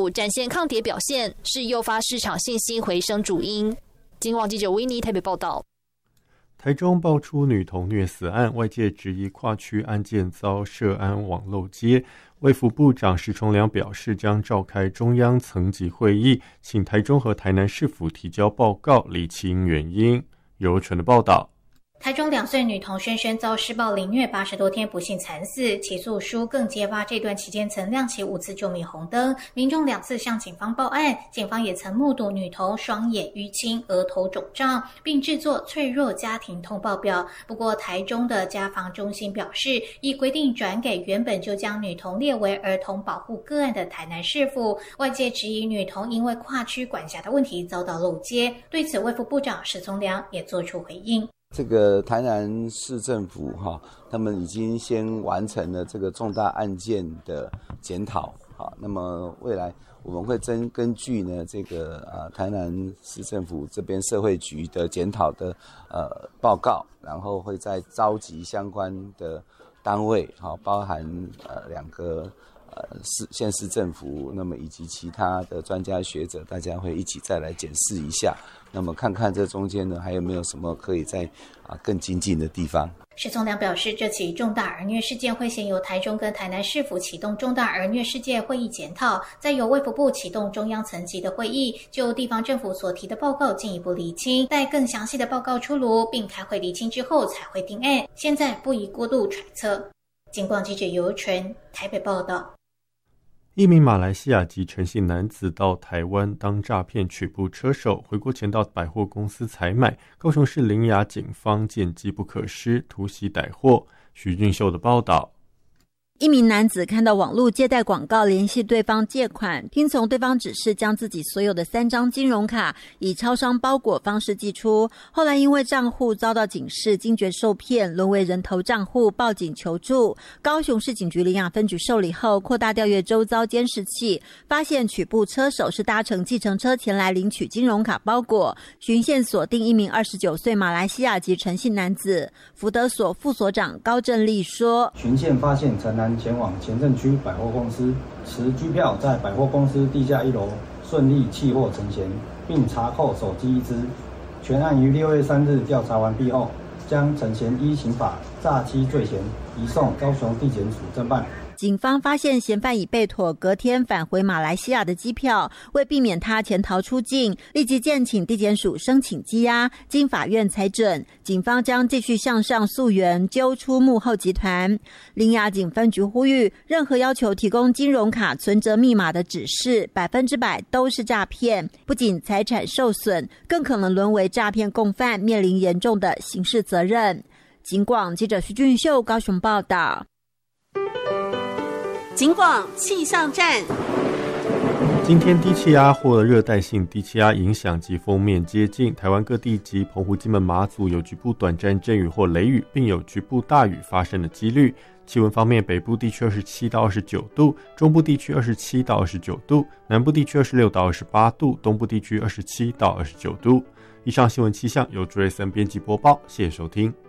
股展现抗跌表现，是诱发市场信心回升主因。警广记者维尼台北报道。 台中爆出女童虐死案，外界质疑跨区案件遭涉案网漏接。卫福部长石崇良表示，将召开中央层级会议，请台中和台南市府提交报告，厘清原因。由纯的报道。 台中2岁女童萱萱遭施暴凌虐80多天不幸惨死，起诉书更揭发这段期间曾亮起5次救命红灯，民众2次向警方报案，警方也曾目睹女童双眼淤青、额头肿胀，并制作脆弱家庭通报表。不过台中的家防中心表示，依规定转给原本就将女童列为儿童保护个案的台南市府，外界质疑女童因为跨区管辖的问题遭到漏接。对此，卫福部长石崇良也做出回应。 这个台南市政府他们已经先完成了这个重大案件的检讨，那么未来我们会根据呢这个台南市政府这边社会局的检讨的报告，然后会再召集相关的单位，包含2个县市政府，那么以及其他的专家学者，大家会一起再来检视一下，那么看看这中间呢还有没有什么可以再更精进的地方。 石崇良表示，这起重大儿虐事件会先由台中跟台南市府启动重大儿虐事件会议检讨，再由卫福部启动中央层级的会议，就地方政府所提的报告进一步厘清，待更详细的报告出炉并开会厘清之后才会定案，现在不宜过度揣测。警广记者尤纯台北报道。 一名马来西亚籍陈姓男子到台湾当诈骗取步车手，回国前到百货公司采买。高雄市苓雅警方见机不可失，突袭逮获。徐俊秀的报道。 一名男子看到网络借贷广告，联系对方借款，听从对方指示，将自己所有的3张金融卡以超商包裹方式寄出。后来因为账户遭到警示，惊觉受骗，沦为人头账户，报警求助。高雄市警局苓雅分局受理后，扩大调阅周遭监视器，发现取步车手是搭乘计程车前来领取金融卡包裹。循线锁定一名29岁马来西亚籍陈姓男子。福德所副所长高正利说， 循线发现陈男前往前镇区百货公司，持居票在百货公司地下1楼顺利弃货成嫌，并查扣手机1只。全案于6月3日调查完毕后，将陈嫌依刑法诈欺罪嫌移送高雄地检署侦办。 警方发现嫌犯已备妥隔天返回马来西亚的机票，为避免他潜逃出境，立即建请地检署申请羁押，经法院裁准，警方将继续向上溯源，揪出幕后集团。苓雅警分局呼吁，任何要求提供金融卡存折密码的指示，100%都是诈骗，不仅财产受损，更可能沦为诈骗共犯，面临严重的刑事责任。警广记者徐俊秀高雄报道。 警广气象站。 今天低气压或热带性低气压影响及锋面接近台湾各地及澎湖、金门、马祖有局部短暂阵雨或雷雨，并有局部大雨发生的几率。气温方面，北部地区27到29度，中部地区27到29度，南部地区26到28度，东部地区27到29度。以上新闻气象由朱瑞森编辑播报，谢谢收听。